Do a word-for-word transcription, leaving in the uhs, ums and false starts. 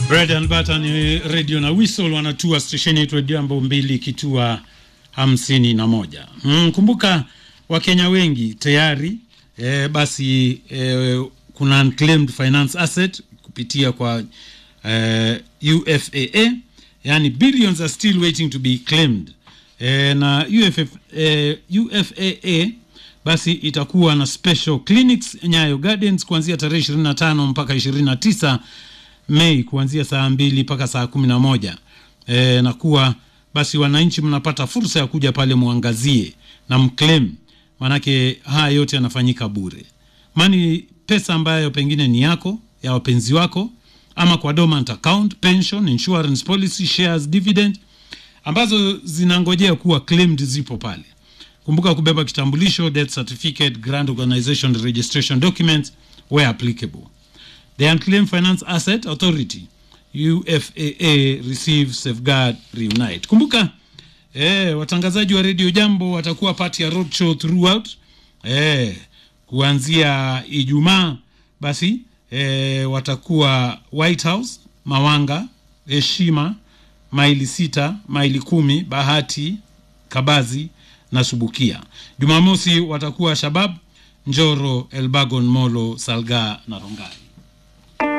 Bread and Butter ni radio na Whistle wanatua station yetu Jambo mbili kitua hamsini na moja. Mm, kumbuka Wakenya wengi tayari eh, basi eh, kuna unclaimed finance asset kupitia kwa eh, U F A A, yani billions are still waiting to be claimed. Eh, na U F F, eh, U F A A basi itakuwa na special clinics Nyayo Gardens kuanzia tarehe ishirini na tano mpaka ishirini na tisa Mei kuanzia saa mbili mpaka saa kumi na moja. E, na kuwa basi wananchi mnapata fursa ya kuja pale muangazie na mclaim, manake haya yote yanafanyika bure. Mani pesa ambayo pengine ni yako, ya wapenzi wako, ama kwa dormant account, pension, insurance policy, shares, dividend, ambazo zinangojea kuwa claimed zipo pale. Kumbuka kubeba kitambulisho, death certificate, grand organization registration documents where applicable. The Unclaimed Finance Asset Authority, U F A A, receive, safeguard, reunite. Kumbuka eh, watangazaji wa Radio Jambo watakuwa part ya roadshow throughout eh, kuanzia Ijumaa basi eh, watakuwa White House, Mawanga, Heshima, Maili sita, Maili kumi, Bahati, Kabazi na Subukia. Jumamosi watakuwa Shabab, Njoro, Elbagon, Molo, Salga na Rongai.